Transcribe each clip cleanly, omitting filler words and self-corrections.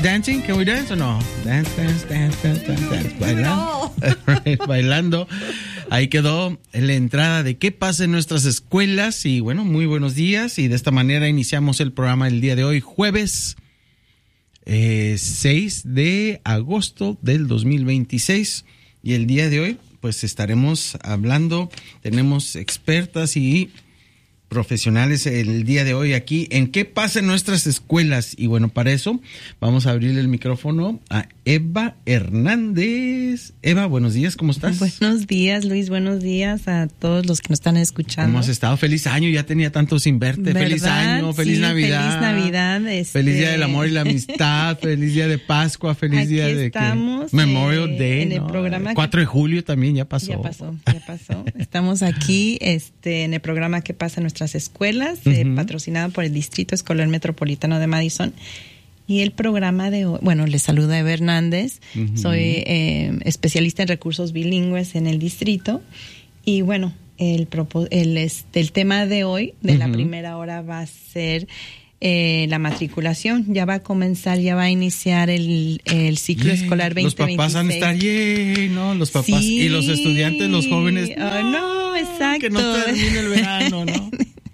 dancing? Can we dance or no? Dance. Bailando. Right, bailando. Ahí quedó la entrada de qué pasa en nuestras escuelas. Y bueno, muy buenos días. Y de esta manera iniciamos el programa el día de hoy, jueves 6 de agosto del 2026. Y el día de hoy, pues estaremos hablando, tenemos expertas y profesionales el día de hoy aquí en qué pasa en nuestras escuelas. Y bueno, para eso vamos a abrirle el micrófono a Eva Hernández. Eva, buenos días, ¿cómo estás? Buenos días, Luis, buenos días a todos los que nos están escuchando. ¿Cómo has estado? Feliz año, ya tenía tanto sin verte. ¿Verdad? Feliz año, feliz Navidad. Feliz Navidad. Feliz Día del Amor y la Amistad, feliz Día de Pascua, feliz aquí Día de estamos, Memorial Day. En el programa 4 de julio también ya pasó. Ya pasó. Estamos aquí en el programa ¿Qué pasa en nuestras escuelas? Patrocinado por el Distrito Escolar Metropolitano de Madison. Y el programa de hoy, bueno, les saluda Eva Hernández, soy especialista en recursos bilingües en el distrito. Y bueno, el tema de hoy, de la primera hora, va a ser la matriculación. Ya va a comenzar, ya va a iniciar el ciclo escolar 2026. Los papás van a estar ¿no? Los papás y los estudiantes, los jóvenes. No, exacto. Que no termine el verano, ¿no?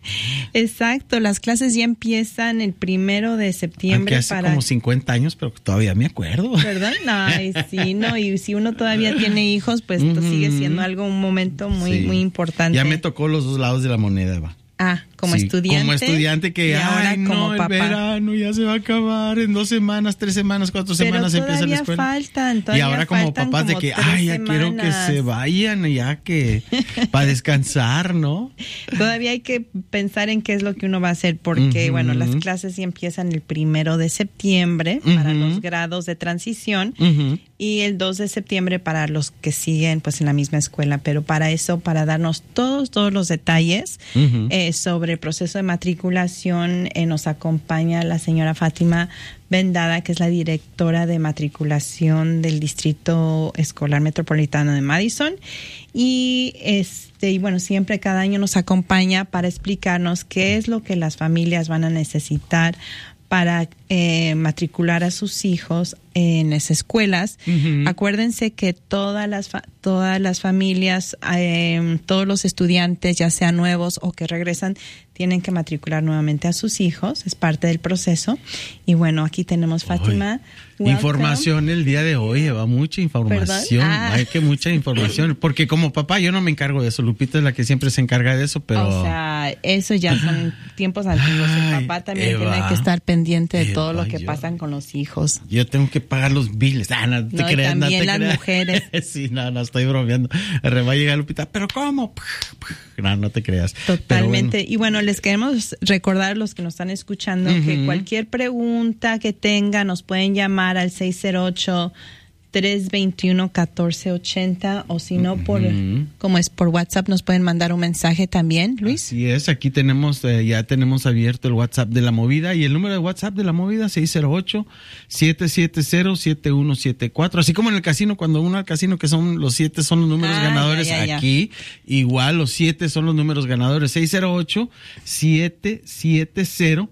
Exacto, las clases ya empiezan el 1 de septiembre. Aunque hace como 50 años, pero todavía me acuerdo. ¿Verdad? Ay, sí, no, y si uno todavía tiene hijos, pues sigue siendo un momento muy importante. Ya me tocó los dos lados de la moneda, Eva. Como estudiante. Como estudiante que ahora como el papá. verano ya se va a acabar en 2 semanas, 3 semanas, 4 semanas empieza la escuela. Y ahora como papás de que, ya quiero que se vayan, ya que para descansar, ¿no? Todavía hay que pensar en qué es lo que uno va a hacer porque, bueno, las clases ya empiezan el 1 de septiembre para los grados de transición y el 2 de septiembre para los que siguen pues en la misma escuela. Pero para eso, para darnos todos los detalles sobre el proceso de matriculación, nos acompaña la señora Fátima Vendada, que es la directora de matriculación del Distrito Escolar Metropolitano de Madison. Y bueno, siempre cada año nos acompaña para explicarnos qué es lo que las familias van a necesitar para matricular a sus hijos en las escuelas. Acuérdense que todas las familias, todos los estudiantes, ya sean nuevos o que regresan, tienen que matricular nuevamente a sus hijos. Es parte del proceso. Y bueno, aquí tenemos Fátima. Información el día de hoy, Eva, mucha información. Hay que mucha información. Porque como papá yo no me encargo de eso. Lupita es la que siempre se encarga de eso, pero... O sea, eso ya son tiempos antiguos. El papá también tiene que estar pendiente de todo lo que pasan con los hijos. Yo tengo que pagar los biles. No te creas. Y también las mujeres. Sí, no estoy bromeando. Va a llegar Lupita, ¿pero cómo? No te creas. Totalmente. Y bueno, les queremos recordar a los que nos están escuchando que cualquier pregunta que tengan nos pueden llamar al 608-321-1480 o si no, como es por WhatsApp, nos pueden mandar un mensaje también, Luis. Así es, aquí tenemos, ya tenemos abierto el WhatsApp de la movida y el número de WhatsApp de la movida 608-770-7174. Así como en el casino, cuando uno al casino que son los 7 son los números ganadores, aquí igual los 7 son los números ganadores. 608-770-7174,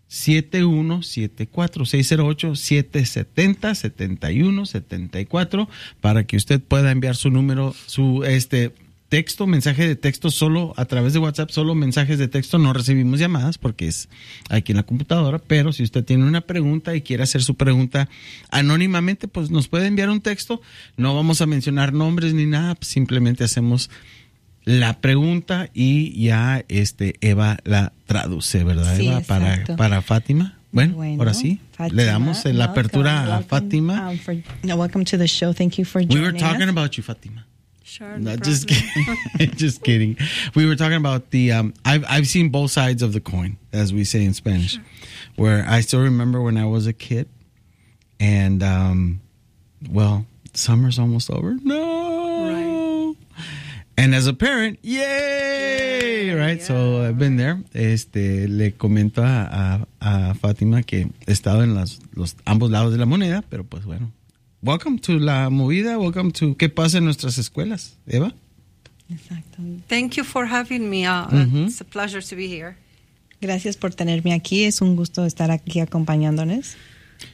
608-770-7174 para que usted pueda enviar su número, su texto, mensaje de texto solo a través de WhatsApp, solo mensajes de texto, no recibimos llamadas porque es aquí en la computadora, pero si usted tiene una pregunta y quiere hacer su pregunta anónimamente, pues nos puede enviar un texto, no vamos a mencionar nombres ni nada, pues simplemente hacemos la pregunta y ya Eva la traduce, ¿verdad, Eva? Para Fátima. Bueno, ahora sí, Fátima, le damos la apertura a Fátima. Welcome to the show. Thank you for joining us. We were talking about you, Fátima. Sure. No, just kidding. Just kidding. We were talking about the I've seen both sides of the coin, as we say in Spanish. Sure. Where I still remember when I was a kid and summer's almost over. No. Right. And as a parent, yay, right? Yeah. So I've been there. Le comento a Fátima que he estado en los ambos lados de la moneda, pero pues bueno. Welcome to La Movida. Welcome to ¿Qué pasa en nuestras escuelas? Eva? Exacto. Thank you for having me. It's a pleasure to be here. Gracias por tenerme aquí. Es un gusto estar aquí acompañándonos.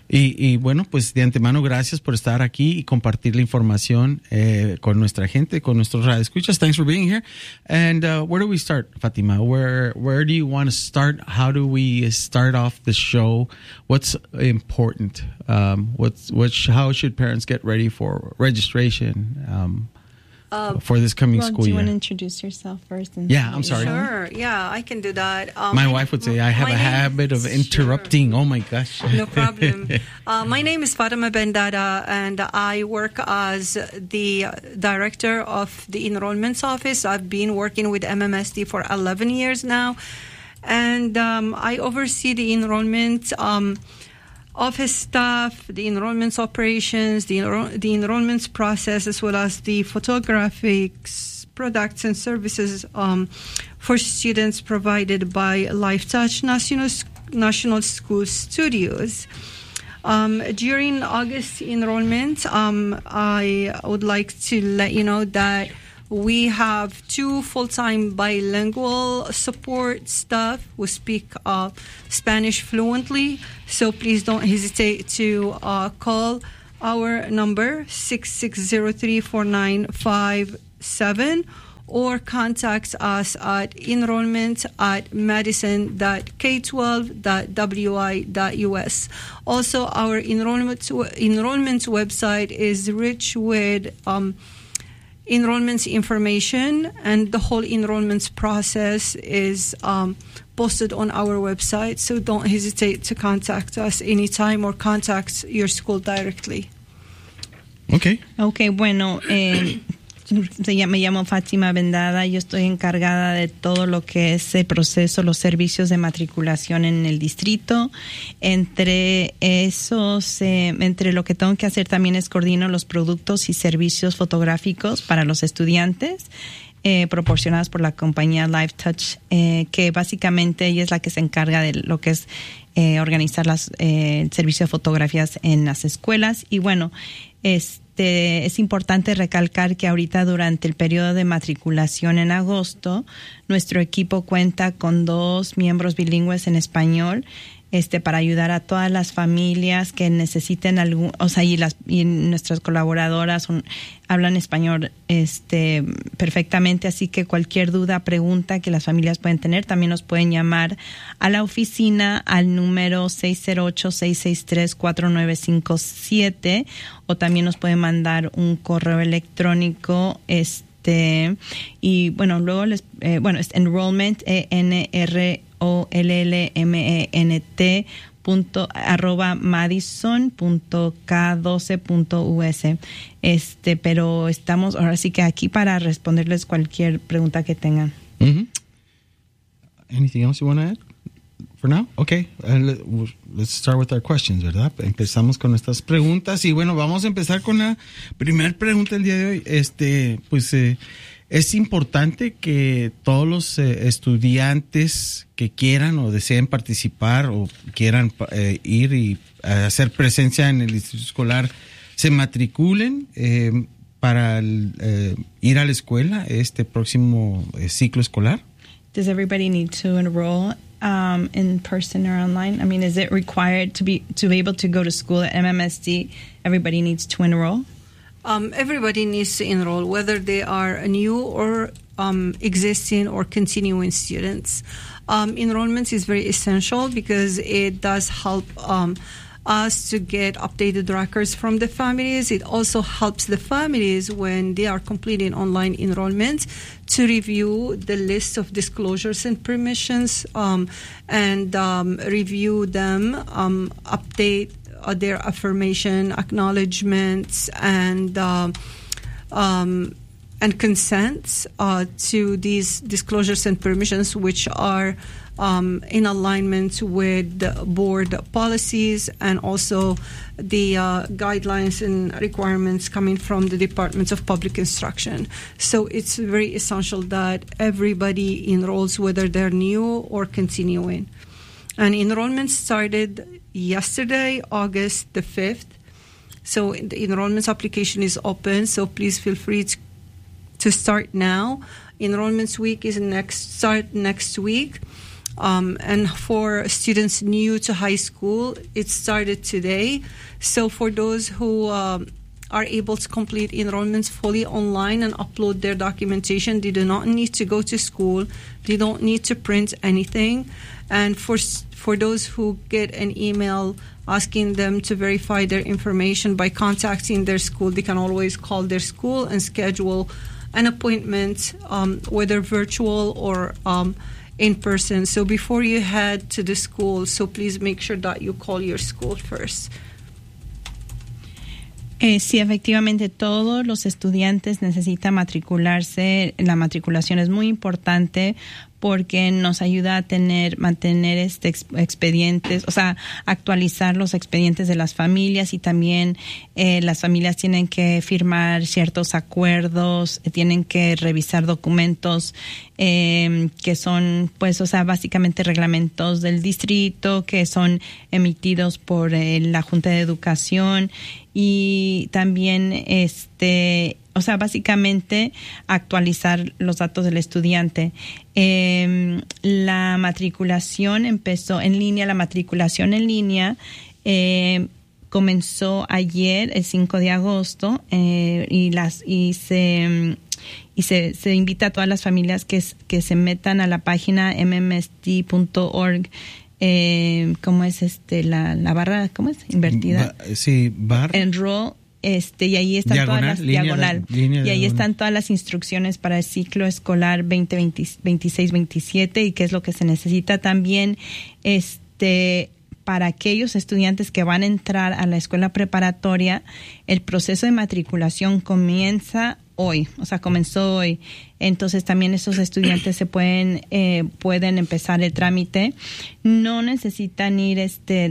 Y bueno, pues de antemano, gracias por estar aquí y compartir la información con nuestra gente, con nuestros radioescuchas. Thanks for being here. And where do we start, Fatima? Where do you want to start? How do we start off the show? What's important? How should parents get ready for registration for this coming school year? Do you year? want to introduce yourself first? Yeah, I'm sorry. Sure, yeah, I can do that. My wife would say I have a habit of interrupting. Sure. Oh my gosh. No problem. My name is Fatima Bendada, and I work as the director of the enrollments office. I've been working with MMSD for 11 years now, and I oversee the enrollment office staff, the enrollments operations, the enrollments process, as well as the photographics, products and services for students provided by LifeTouch National School Studios. During August enrollment, I would like to let you know that we have 2 full-time bilingual support staff who speak Spanish fluently. So please don't hesitate to call our number 6603-4957 or contact us at enrollment@madison.k12.wi.us. Also, our enrollment website is rich with enrollment information, and the whole enrollment process is posted on our website. So don't hesitate to contact us anytime or contact your school directly. Okay. Okay, bueno, me llamo Fátima Bendada. Yo estoy encargada de todo lo que es el proceso, los servicios de matriculación en el distrito. Entre lo que tengo que hacer también es coordino los productos y servicios fotográficos para los estudiantes proporcionados por la compañía LifeTouch, que básicamente ella es la que se encarga de lo que es organizar el servicio de fotografías en las escuelas. Y bueno, es importante recalcar que ahorita durante el periodo de matriculación en agosto, nuestro equipo cuenta con 2 miembros bilingües en español, para ayudar a todas las familias que necesiten y nuestras colaboradoras hablan español perfectamente, así que cualquier duda, pregunta que las familias pueden tener, también nos pueden llamar a la oficina al número 608-663-4957 o también nos pueden mandar un correo electrónico y bueno, luego es enrollment @madison.k12.us. Pero estamos ahora sí que aquí para responderles cualquier pregunta que tengan. Mm-hmm. Anything else you want to add for now? Okay, let's start with our questions, ¿verdad? Empezamos con nuestras preguntas y bueno, vamos a empezar con la primera pregunta del día de hoy. Es importante que todos los estudiantes que quieran o deseen participar o quieran ir y hacer presencia en el distrito escolar se matriculen para ir a la escuela este próximo ciclo escolar. Does everybody need to enroll in person or online? I mean, is it required to be able to go to school at MMSD? Everybody needs to enroll? Everybody needs to enroll, whether they are new or existing or continuing students. Enrollment is very essential because it does help us to get updated records from the families. It also helps the families when they are completing online enrollment to review the list of disclosures and permissions and review them, update their affirmation, acknowledgements, and consents to these disclosures and permissions, which are in alignment with the board policies and also the guidelines and requirements coming from the Department of Public Instruction. So it's very essential that everybody enrolls, whether they're new or continuing. And enrollment started yesterday, August the 5th. So the enrollment application is open, so please feel free to start now. Enrollment week is next week. And for students new to high school, it started today. So for those who are able to complete enrollments fully online and upload their documentation, they do not need to go to school. They don't need to print anything. And for those who get an email asking them to verify their information by contacting their school, they can always call their school and schedule an appointment, whether virtual or in person. So before you head to the school, so please make sure that you call your school first. Sí, efectivamente, todos los estudiantes necesitan matricularse. La matriculación es muy importante porque nos ayuda a mantener expedientes, o sea, actualizar los expedientes de las familias, y también las familias tienen que firmar ciertos acuerdos, tienen que revisar documentos que son, pues, o sea, básicamente reglamentos del distrito que son emitidos por la Junta de Educación, y también o sea, básicamente actualizar los datos del estudiante. La matriculación empezó en línea. La matriculación en línea comenzó ayer, el 5 de agosto, y se invita a todas las familias que se metan a la página mmsd.org. ¿Cómo es la barra? ¿Cómo es? Invertida. Sí, barra. Enroll. Y ahí están todas las están todas las instrucciones para el ciclo escolar 2026-27 y qué es lo que se necesita también para aquellos estudiantes que van a entrar a la escuela preparatoria. El proceso de matriculación comenzó hoy. Entonces también esos estudiantes se pueden empezar el trámite. No necesitan ir,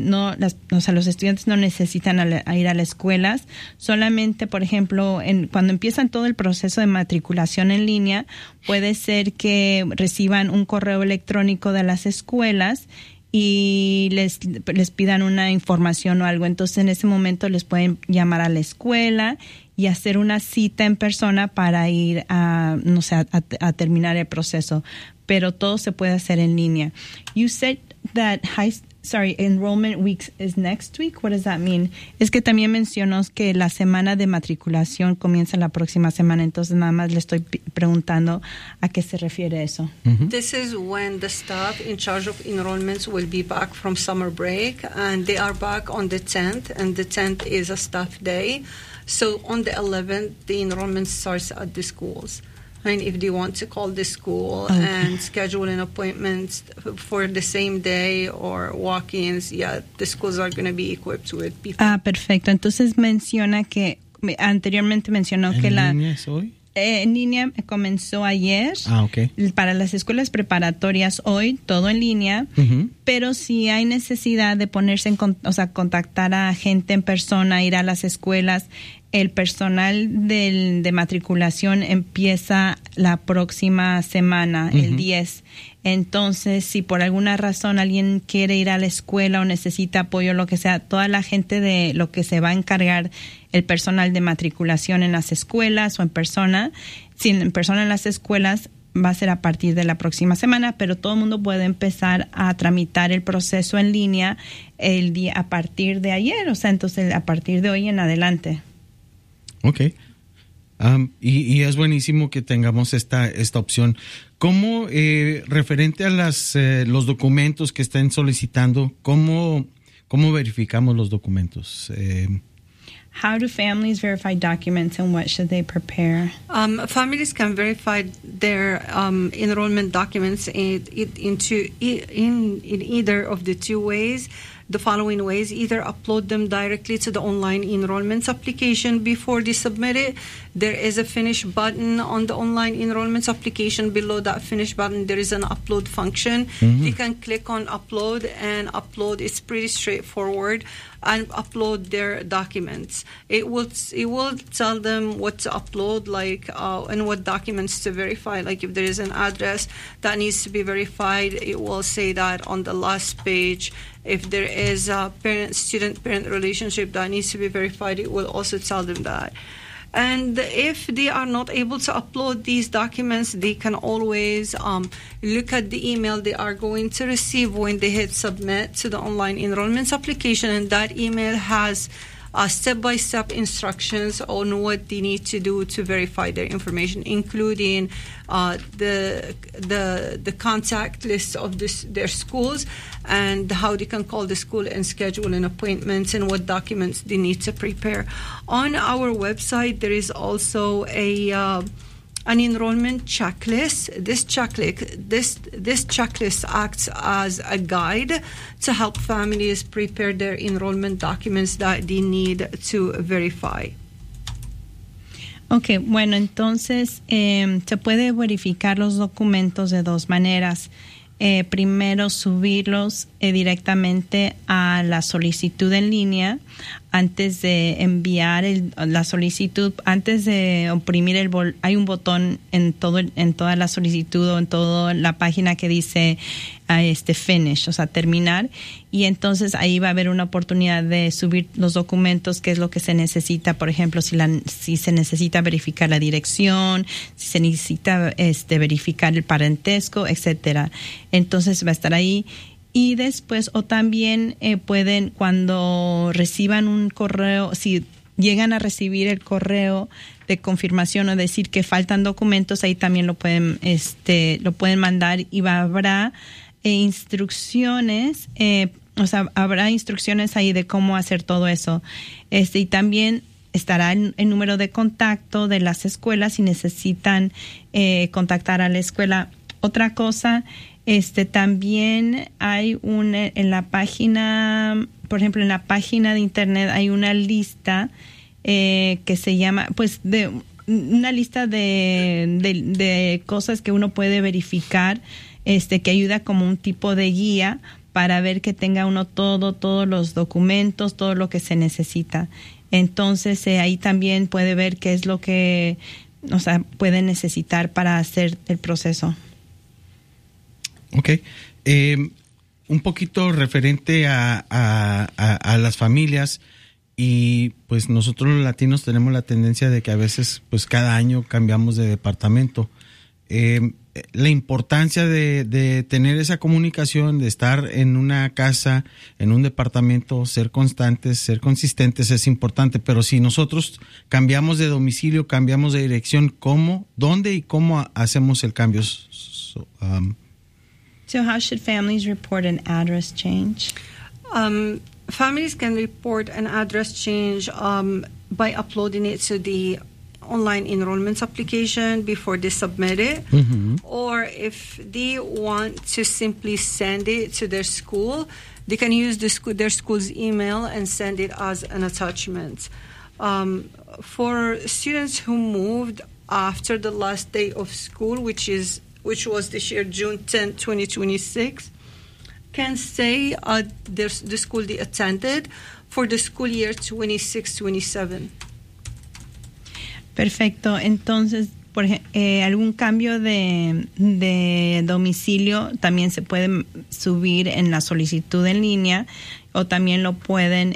los estudiantes no necesitan ir a las escuelas. Solamente, por ejemplo, cuando empiezan todo el proceso de matriculación en línea, puede ser que reciban un correo electrónico de las escuelas y les pidan una información o algo. Entonces en ese momento les pueden llamar a la escuela y hacer una cita en persona para ir a terminar el proceso. Pero todo se puede hacer en línea. You said that enrollment week is next week. What does that mean? Es que también mencionó que la semana de matriculación comienza la próxima semana. Entonces nada más le estoy preguntando a qué se refiere eso. Mm-hmm. This is when the staff in charge of enrollments will be back from summer break, and they are back on the 10th, and the 10th is a staff day. So on the 11th, the enrollment starts at the schools. And if they want to call the school and schedule an appointment for the same day or walk-ins, the schools are going to be equipped with people. Perfecto. Entonces anteriormente mencionó que la... ¿En línea es hoy? En línea comenzó ayer. Okay. Para las escuelas preparatorias hoy, todo en línea. Uh-huh. Pero si hay necesidad de ponerse contactar a gente en persona, ir a las escuelas, el personal de matriculación empieza la próxima semana, uh-huh, el 10. Entonces, si por alguna razón alguien quiere ir a la escuela o necesita apoyo, lo que sea, toda la gente de lo que se va a encargar el personal de matriculación en las escuelas o en persona, en persona en las escuelas, va a ser a partir de la próxima semana, pero todo el mundo puede empezar a tramitar el proceso en línea a partir de ayer, entonces a partir de hoy en adelante. Okay. Y es buenísimo que tengamos esta opción. ¿Cómo, referente a los documentos que estén solicitando, cómo verificamos los documentos? How do families verify documents and what should they prepare? Families can verify their enrollment documents in either of the two ways. The following ways: either upload them directly to the online enrollments application before they submit it. There is a finish button on the online enrollments application. Below that finish button, there is an upload function. Mm-hmm. You can click on upload and upload. It's pretty straightforward, and upload their documents. It will tell them what to upload, and what documents to verify. Like if there is an address that needs to be verified, it will say that on the last page. If there is a student-parent relationship that needs to be verified, it will also tell them that. And if they are not able to upload these documents, they can always look at the email they are going to receive when they hit submit to the online enrollments application, and that email has step-by-step instructions on what they need to do to verify their information, including the contact list of their schools and how they can call the school and schedule an appointment and what documents they need to prepare. On our website, there is also an enrollment checklist. This checklist acts as a guide to help families prepare their enrollment documents that they need to verify. Ok, bueno, entonces se puede verificar los documentos de dos maneras. Primero, subirlos directamente a la solicitud en línea antes de enviar la solicitud, antes de oprimir hay un botón en toda la solicitud o en toda la página que dice finish, o sea, terminar, y entonces ahí va a haber una oportunidad de subir los documentos, que es lo que se necesita, por ejemplo, si se necesita verificar la dirección, si se necesita verificar el parentesco, etcétera. Entonces va a estar ahí. Y después, o también pueden, cuando reciban un correo, si llegan a recibir el correo de confirmación o decir que faltan documentos, ahí también lo pueden mandar, y habrá instrucciones, habrá instrucciones ahí de cómo hacer todo eso. Y también estará el número de contacto de las escuelas si necesitan contactar a la escuela. Otra cosa, también hay en la página, por ejemplo, en la página de internet hay una lista que se llama, pues, una lista de cosas que uno puede verificar, que ayuda como un tipo de guía para ver que tenga uno todos los documentos, todo lo que se necesita. Entonces, ahí también puede ver qué es lo que, puede necesitar para hacer el proceso. Ok. Un poquito referente a las familias, y pues nosotros los latinos tenemos la tendencia de que a veces pues cada año cambiamos de departamento. La importancia de tener esa comunicación, de estar en una casa, en un departamento, ser constantes, ser consistentes es importante, pero si nosotros cambiamos de domicilio, cambiamos de dirección, ¿cómo, dónde y cómo hacemos el cambio? So how should families report an address change? Families can report an address change by uploading it to the online enrollments application before they submit it. Mm-hmm. Or if they want to simply send it to their school, they can use their school's email and send it as an attachment. For students who moved after the last day of school, which was this year, June 10, 2026, can stay at the school they attended for the school year 26-27. Perfecto. Entonces, algún cambio de domicilio también se puede subir en la solicitud en línea, o también lo pueden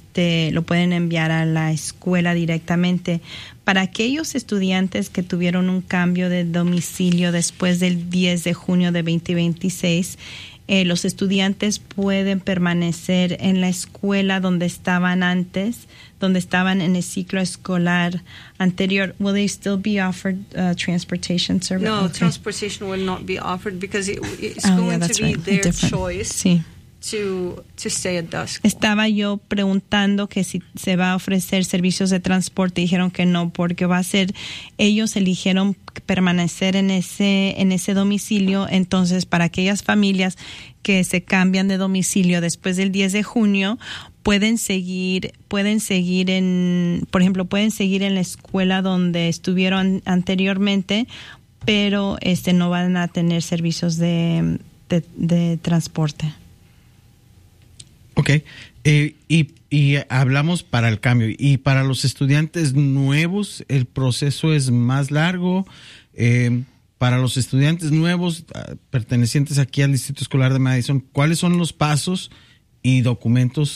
enviar a la escuela directamente. Para aquellos estudiantes que tuvieron un cambio de domicilio después del 10 de junio de 2026, los estudiantes pueden permanecer en la escuela donde estaban antes, donde estaban en el ciclo escolar anterior. Will they still be offered transportation service? No, okay. Transportation will not be offered because it's going to be their choice. Sí. To stay at that school. Estaba yo preguntando que si se va a ofrecer servicios de transporte, dijeron que no, porque ellos eligieron permanecer en ese domicilio. Entonces, para aquellas familias que se cambian de domicilio después del 10 de junio, pueden seguir en la escuela donde estuvieron anteriormente, pero no van a tener servicios de transporte. Ok, y hablamos para el cambio. Y para los estudiantes nuevos, el proceso es más largo. Para los estudiantes nuevos pertenecientes aquí al Distrito Escolar de Madison, ¿cuáles son los pasos y documentos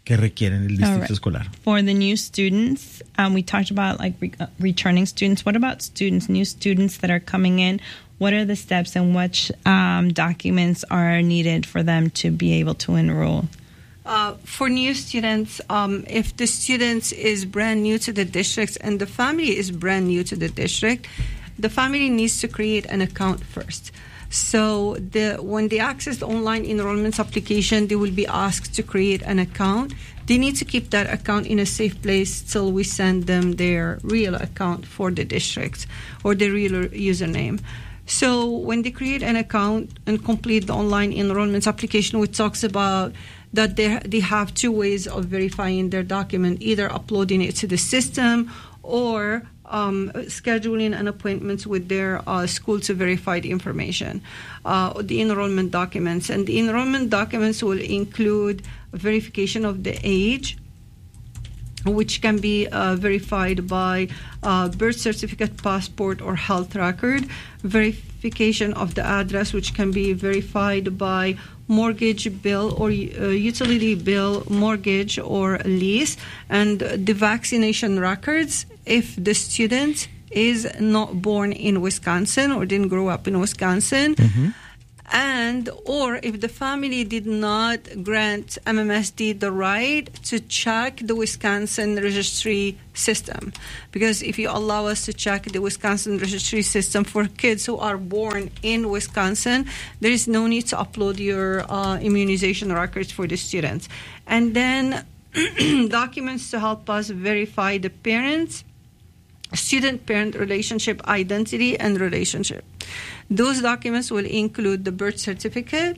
que requieren el distrito escolar. For the new students, we talked about like returning students. What about students, new students that are coming in? What are the steps and what documents are needed for them to be able to enroll? For new students, if the student is brand new to the district and the family is brand new to the district, the family needs to create an account first. So when they access the online enrollment application, they will be asked to create an account. They need to keep that account in a safe place till we send them their real account for the district or the real username. So when they create an account and complete the online enrollment application, which talks about that they have two ways of verifying their document, either uploading it to the system or scheduling an appointment with their school to verify the information, the enrollment documents. And the enrollment documents will include verification of the age, which can be verified by birth certificate, passport, or health record, verification of the address, which can be verified by mortgage bill or utility bill, mortgage or lease, and the vaccination records if the student is not born in Wisconsin or didn't grow up in Wisconsin. Mm-hmm. And or if the family did not grant MMSD the right to check the Wisconsin registry system. Because if you allow us to check the Wisconsin registry system for kids who are born in Wisconsin, there is no need to upload your immunization records for the students. And then documents to help us verify the parents, student-parent relationship, identity, and relationship. Those documents will include the birth certificate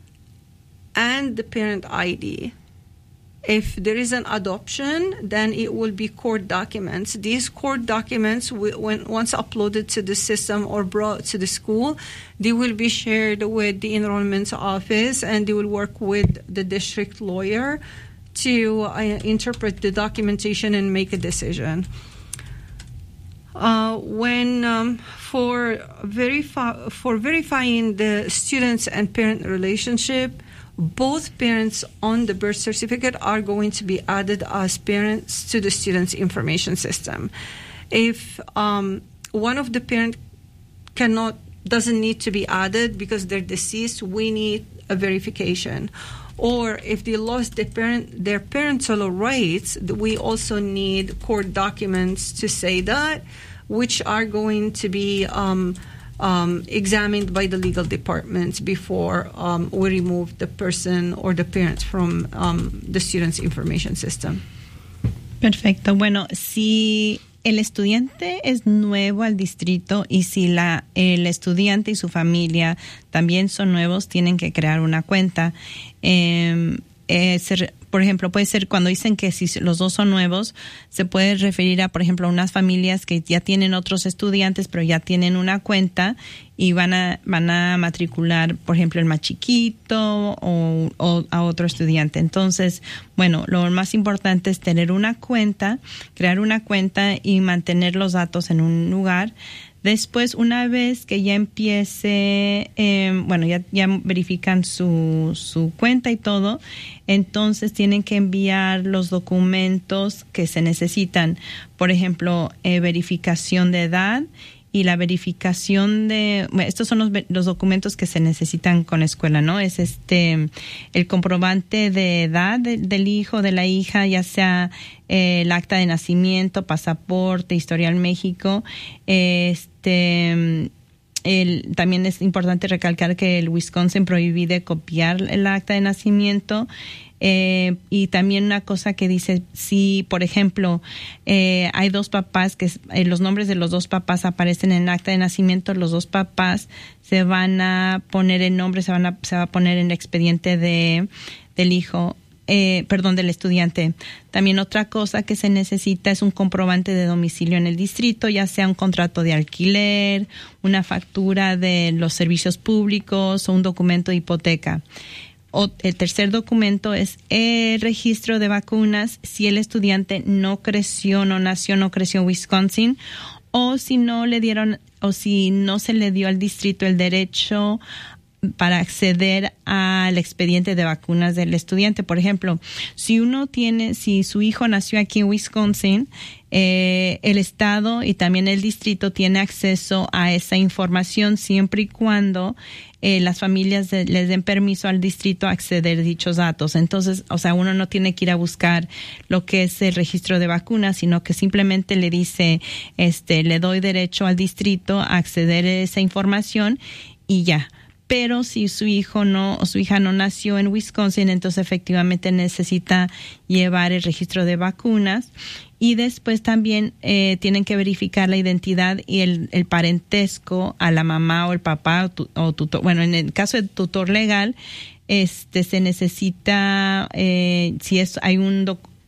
and the parent ID. If there is an adoption, then it will be court documents. These court documents, once uploaded to the system or brought to the school, they will be shared with the enrollment office, and they will work with the district lawyer to interpret the documentation and make a decision. For verifying the students and parent relationship, both parents on the birth certificate are going to be added as parents to the student's information system. If one of the parent doesn't need to be added because they're deceased, we need a verification. Or if they lost their parental rights, we also need court documents to say that, which are going to be examined by the legal department before we remove the person or the parents from the student's information system. Perfecto. Bueno, si el estudiante es nuevo al distrito y si el estudiante y su familia también son nuevos, tienen que crear una cuenta. Por ejemplo, puede ser cuando dicen que si los dos son nuevos, se puede referir a, por ejemplo, unas familias que ya tienen otros estudiantes, pero ya tienen una cuenta y van a matricular, por ejemplo, el más chiquito o a otro estudiante. Entonces, bueno, lo más importante es tener una cuenta, crear una cuenta y mantener los datos en un lugar. Después, una vez que ya empiece, ya verifican su cuenta y todo, entonces tienen que enviar los documentos que se necesitan. Por ejemplo, verificación de edad y la verificación estos son los documentos que se necesitan con la escuela, ¿no? Es el comprobante de edad del hijo, de la hija, ya sea el acta de nacimiento, pasaporte, historial México. También es importante recalcar que el Wisconsin prohíbe copiar el acta de nacimiento. Y también una cosa que dice, si por ejemplo hay dos papás que los nombres de los dos papás aparecen en el acta de nacimiento, los dos papás se van a poner el nombre, se va a poner en el expediente del hijo, del estudiante. También otra cosa que se necesita es un comprobante de domicilio en el distrito, ya sea un contrato de alquiler, una factura de los servicios públicos o un documento de hipoteca. El tercer documento es el registro de vacunas si el estudiante no creció en Wisconsin, o si no se le dio al distrito el derecho para acceder al expediente de vacunas del estudiante. Por ejemplo, si su hijo nació aquí en Wisconsin, el estado y también el distrito tiene acceso a esa información siempre y cuando las familias les den permiso al distrito a acceder a dichos datos. Entonces, o sea, uno no tiene que ir a buscar lo que es el registro de vacunas, sino que simplemente le dice, le doy derecho al distrito a acceder a esa información y ya. Pero si su hijo o su hija no nació en Wisconsin, entonces efectivamente necesita llevar el registro de vacunas. Y después también tienen que verificar la identidad y el parentesco a la mamá o el papá o tutor. Bueno, en el caso de tutor legal, se necesita, hay un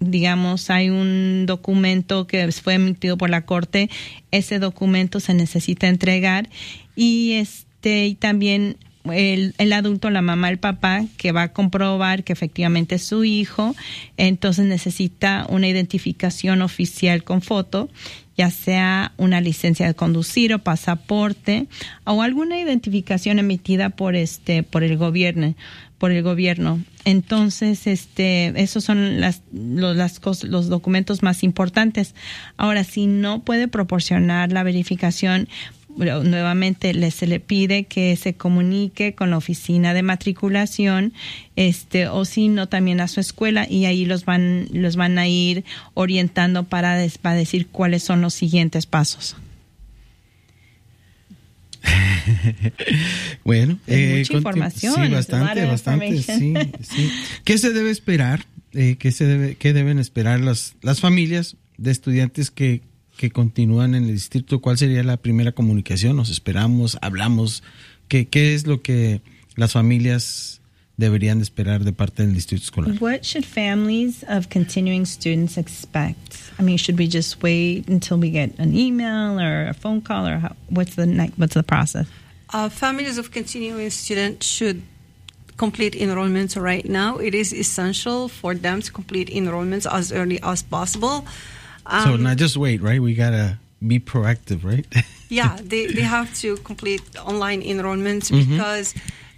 documento que fue emitido por la corte, ese documento se necesita entregar y también el adulto, la mamá, el papá, que va a comprobar que efectivamente es su hijo, entonces necesita una identificación oficial con foto, ya sea una licencia de conducir o pasaporte o alguna identificación emitida por el gobierno. Entonces, esos son los documentos más importantes. Ahora, si no puede proporcionar la verificación, nuevamente se le pide que se comunique con la oficina de matriculación, o si no también a su escuela, y ahí los van a ir orientando para decir cuáles son los siguientes pasos. Bueno, mucha información. Sí, bastante. Sí. ¿Qué se debe esperar? ¿Qué deben esperar las familias de estudiantes que continúan en el distrito? ¿Cuál sería la primera comunicación? ¿Nos esperamos? ¿Hablamos? ¿Qué es lo que las familias deberían esperar de parte del distrito escolar? What should families of continuing students expect? I mean, should we just wait until we get an email or a phone call, or what's the process? Families of continuing students should complete enrollments right now. It is essential for them to complete enrollments as early as possible. So not just wait, right? We gotta be proactive, right? Yeah, they have to complete online enrollments because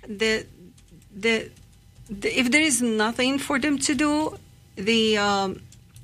if there is nothing for them to do, the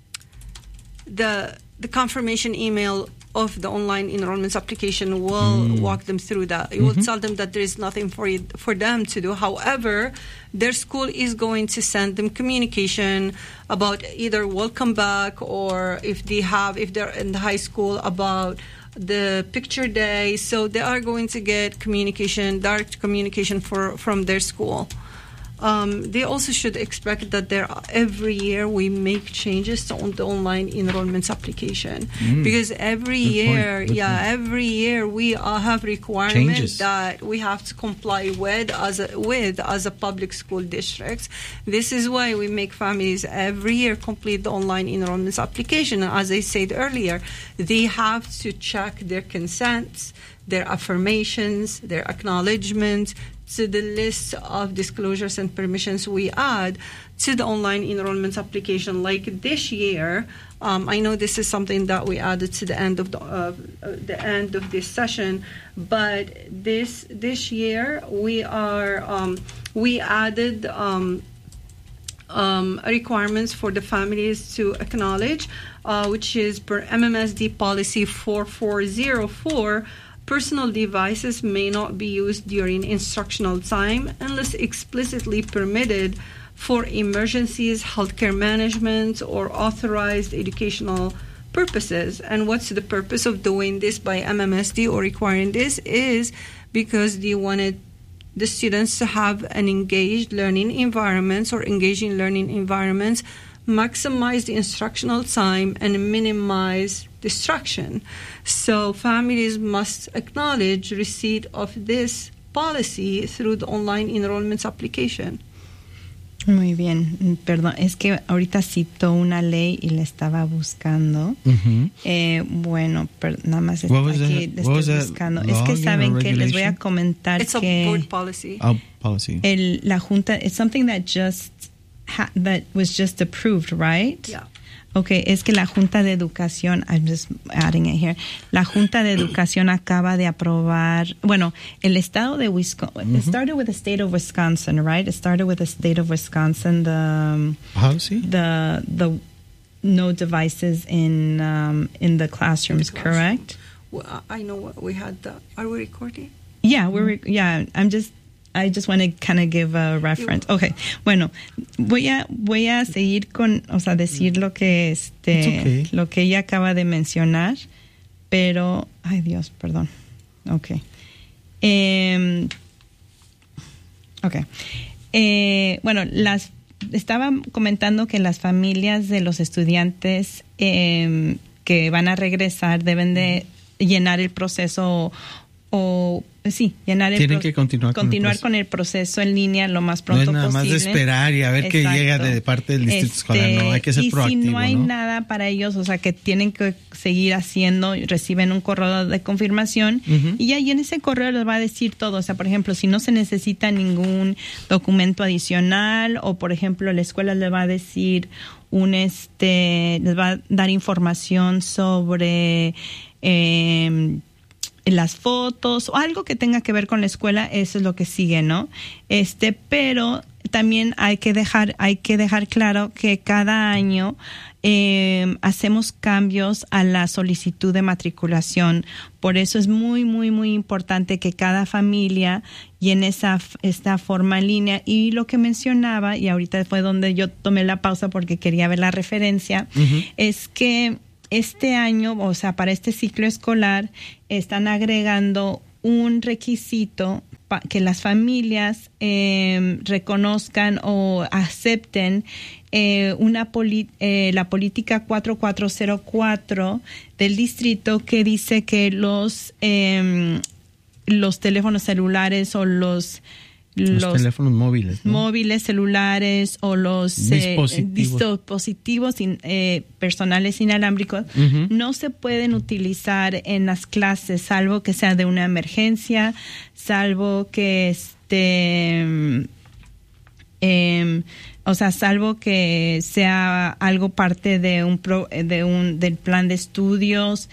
confirmation email of the online enrollments application will walk them through that. It will tell them that there is nothing for them to do. However, their school is going to send them communication about either welcome back, or if they're in the high school, about the picture day. So they are going to get direct communication from their school. They also should expect that every year we make changes to the online enrollments application, because every year we have requirements changes that we have to comply with as a public school district. This is why we make families every year complete the online enrollments application. And as I said earlier, they have to check their consents, their affirmations, their acknowledgements to the list of disclosures and permissions we add to the online enrollments application. Like this year, I know this is something that we added to the end of the end of this session, but this year we added requirements for the families to acknowledge, which is per MMSD policy 4404. Personal devices may not be used during instructional time unless explicitly permitted for emergencies, healthcare management, or authorized educational purposes. And what's the purpose of doing this by MMSD or requiring this is because they wanted the students to have an engaged learning environments or engaging learning environments, maximize the instructional time, and minimize distraction. So families must acknowledge receipt of this policy through the online enrollments application. Muy bien, perdón, es que ahorita citó una ley y la estaba buscando. Bueno, nada más está aquí, la estoy buscando. Es que saben que les voy a comentar It's que a board policy. Policy. La junta, it's something that just that was just approved, right? Yeah. Okay, es que la Junta de Educación, I'm just adding it here, la Junta de Educación acaba de aprobar, bueno, el estado de Wisconsin, it started with the state of Wisconsin, right? It started with the state of Wisconsin, the policy? The no devices in the classrooms, correct? Well, I know what we had. Are we recording? Yeah, I just want to kind of give a reference. Okay, bueno, voy a seguir con, o sea, decir lo que lo que ella acaba de mencionar, pero, ay Dios, perdón. Okay. Bueno, estaba comentando que las familias de los estudiantes que van a regresar deben de llenar el proceso tienen que continuar con el proceso en línea lo más pronto posible. No es nada posible. más de esperar y a ver qué llega de parte del distrito escolar, no, hay que ser proactivo. Y si no hay nada para ellos, o sea, que tienen que seguir haciendo, reciben un correo de confirmación y ahí en ese correo les va a decir todo, o sea, por ejemplo, si no se necesita ningún documento adicional o, por ejemplo, la escuela les va a decir les va a dar información sobre las fotos o algo que tenga que ver con la escuela, eso es lo que sigue, ¿no? Pero también hay que dejar claro que cada año hacemos cambios a la solicitud de matriculación. Por eso es muy, muy, muy importante que cada familia llene esta forma en línea. Y lo que mencionaba, y ahorita fue donde yo tomé la pausa porque quería ver la referencia, es que este año, o sea, para este ciclo escolar, están agregando un requisito que las familias reconozcan o acepten la política 4404 del distrito, que dice que los teléfonos celulares o los teléfonos móviles, ¿no? Móviles, celulares o los dispositivos personales inalámbricos no se pueden utilizar en las clases, salvo que sea de una emergencia, salvo que salvo que sea algo parte de del plan de estudios,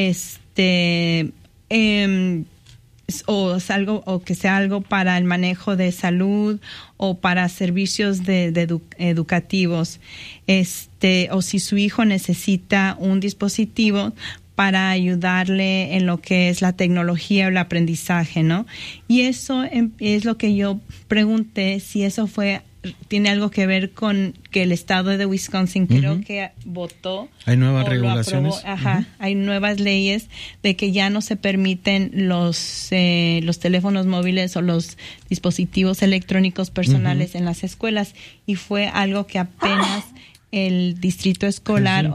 o que sea algo para el manejo de salud o para servicios educativos, o si su hijo necesita un dispositivo para ayudarle en lo que es la tecnología o el aprendizaje, ¿no? Y eso es lo que yo pregunté, si eso tiene algo que ver con que el estado de Wisconsin creo que votó. Hay nuevas regulaciones. Hay nuevas leyes de que ya no se permiten los teléfonos móviles o los dispositivos electrónicos personales en las escuelas, y fue algo que apenas el distrito escolar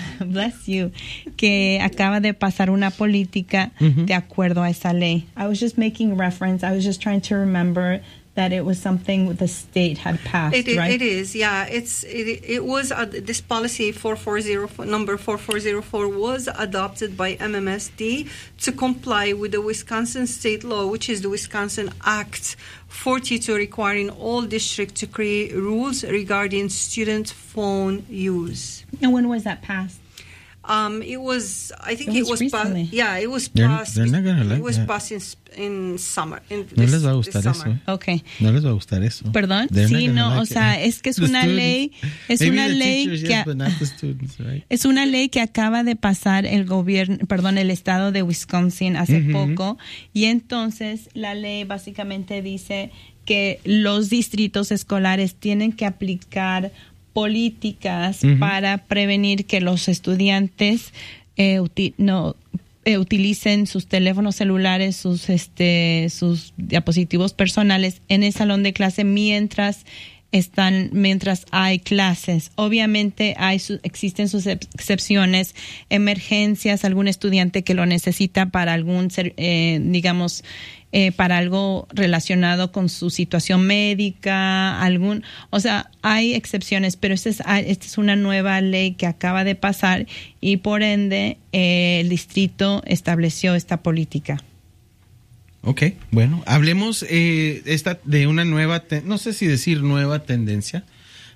que acaba de pasar una política de acuerdo a esa ley. I was just making reference. I was just trying to remember that it was something the state had passed, right? It is, yeah. It was this policy 440 number 4404 was adopted by MMSD to comply with the Wisconsin state law, which is the Wisconsin Act 42, requiring all districts to create rules regarding student phone use. And when was that passed? It was recently. It was passed. They're not gonna like it was that. passed in summer. No les va a gustar eso. Okay. No les va a gustar eso. Perdón. Sí, no, o sea, es que es una ley, es una ley que acaba de pasar el estado de Wisconsin hace poco, y entonces la ley básicamente dice que los distritos escolares tienen que aplicar políticas para prevenir que los estudiantes utilicen sus teléfonos celulares, sus dispositivos personales en el salón de clase mientras hay clases. Obviamente existen sus excepciones, emergencias, algún estudiante que lo necesita para para algo relacionado con su situación médica, hay excepciones, pero esta es una nueva ley que acaba de pasar y por ende el distrito estableció esta política. Ok, bueno, hablemos de una nueva, no sé si decir nueva tendencia,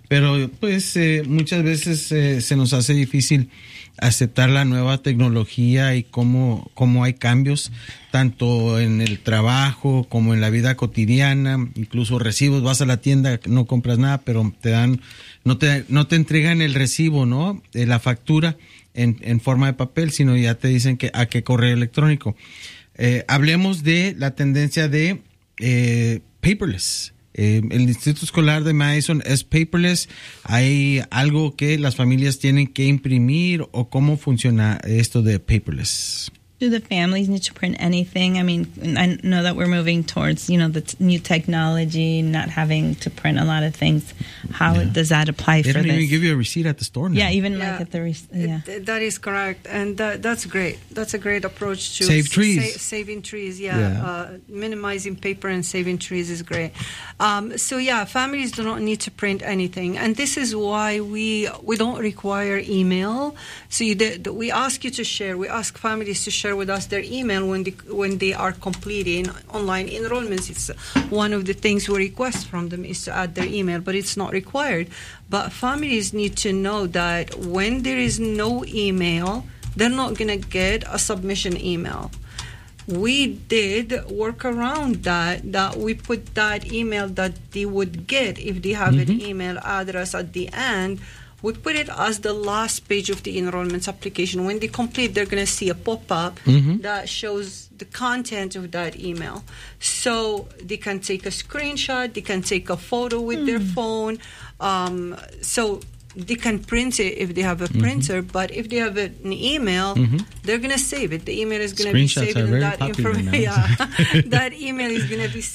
Pero pues muchas veces se nos hace difícil aceptar la nueva tecnología y cómo hay cambios tanto en el trabajo como en la vida cotidiana, incluso recibos, vas a la tienda, no compras nada, pero te dan, no te entregan el recibo, ¿no? La factura en forma de papel, sino ya te dicen a qué correo electrónico. Hablemos de la tendencia de paperless. El distrito escolar de Madison es paperless. ¿Hay algo que las familias tienen que imprimir o cómo funciona esto de paperless? Do the families need to print anything? I mean, I know that we're moving towards, the new technology, not having to print a lot of things. How does that apply for this? They don't even give you a receipt at the store now. Yeah, even like at the that is correct, and that's great. That's a great approach to save trees. Saving trees, minimizing paper and saving trees is great. Families do not need to print anything, and this is why we don't require email. So we ask you to share. We ask families to share with us their email when they are completing online enrollments. It's one of the things we request from them is to add their email, but it's not required. But families need to know that when there is no email, they're not going to get a submission email. We did work around that we put that email that they would get if they have an email address at the end. We put it as the last page of the enrollment application. When they complete, they're going to see a pop-up that shows the content of that email. So they can take a screenshot, they can take a photo with their phone. So they can print it if they have a printer, but if they have an email, they're going to save it. The email is going to be saved, and that information, that email is going to be